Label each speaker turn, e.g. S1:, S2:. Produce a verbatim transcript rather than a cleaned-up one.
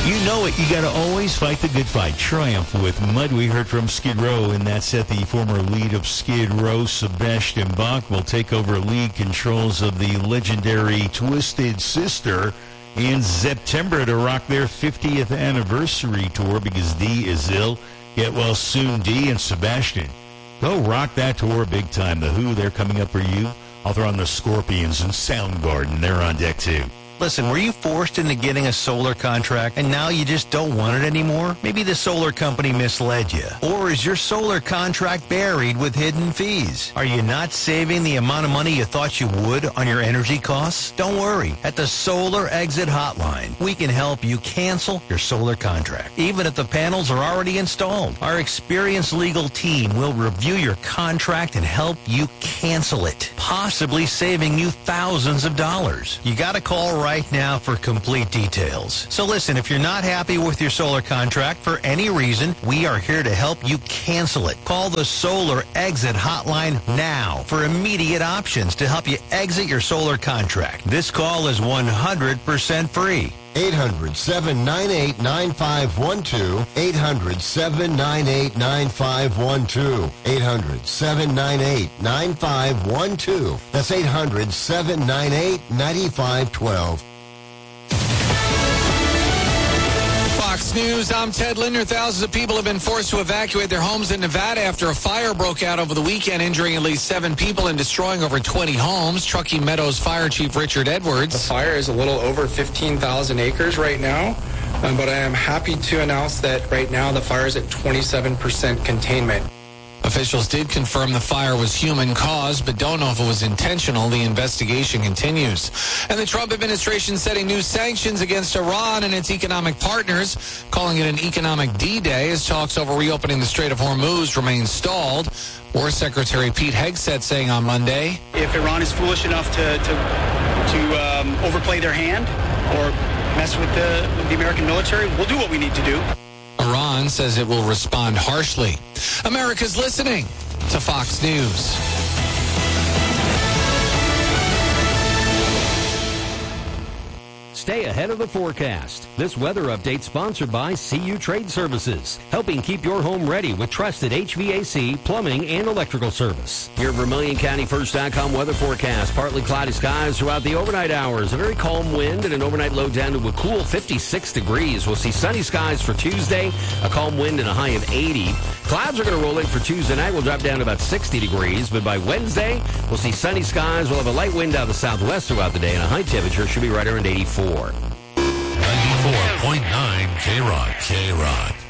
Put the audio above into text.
S1: You know it. You got to always fight the good fight. Triumph with mud. We heard from Skid Row, and that set the former lead of Skid Row, Sebastian Bach, will take over lead controls of the legendary Twisted Sister in September to rock their fiftieth anniversary tour because Dee is ill. Get well soon, Dee and Sebastian. Go rock that tour big time. The Who, they're coming up for you. I'll throw on the Scorpions and Soundgarden. They're on deck, too.
S2: Listen, were you forced into getting a solar contract and now you just don't want it anymore? Maybe the solar company misled you. Or is your solar contract buried with hidden fees? Are you not saving the amount of money you thought you would on your energy costs? Don't worry. At the Solar Exit Hotline, we can help you cancel your solar contract, even if the panels are already installed. Our experienced legal team will review your contract and help you cancel it, possibly saving you thousands of dollars. You got to call right right now for complete details. So listen, if you're not happy with your solar contract for any reason, we are here to help you cancel it. Call the Solar Exit Hotline now for immediate options to help you exit your solar contract. This call is one hundred percent free.
S3: eight hundred, seven nine eight, nine five one two. eight hundred, seven nine eight, nine five one two. eight hundred, seven nine eight, nine five one two. That's eight hundred, seven nine eight, nine five one two.
S4: Fox News, I'm Ted Linder. Thousands of people have been forced to evacuate their homes in Nevada after a fire broke out over the weekend, injuring at least seven people and destroying over twenty homes. Truckee Meadows Fire Chief Richard Edwards.
S5: The fire is a little over fifteen thousand acres right now, um, but I am happy to announce that right now the fire is at twenty-seven percent containment.
S4: Officials did confirm the fire was human-caused, but don't know if it was intentional. The investigation continues. And the Trump administration setting new sanctions against Iran and its economic partners, calling it an economic D-Day as talks over reopening the Strait of Hormuz remain stalled. War Secretary Pete Hegseth saying on Monday,
S6: if Iran is foolish enough to, to, to um, overplay their hand or mess with the, with the American military, we'll do what we need to do.
S4: Iran says it will respond harshly. America's listening to Fox News.
S7: Stay ahead of the forecast. This weather update sponsored by C U Trade Services, helping keep your home ready with trusted H V A C, plumbing, and electrical service. Your Vermilion County First dot com weather forecast. Partly cloudy skies throughout the overnight hours. A very calm wind and an overnight low down to a cool fifty-six degrees. We'll see sunny skies for Tuesday, a calm wind and a high of eighty. Clouds are going to roll in for Tuesday night. We'll drop down to about sixty degrees. But by Wednesday, we'll see sunny skies. We'll have a light wind out of the southwest throughout the day, and a high temperature should be right around eighty-four.
S8: ninety-four point nine K-Rock. K-Rock.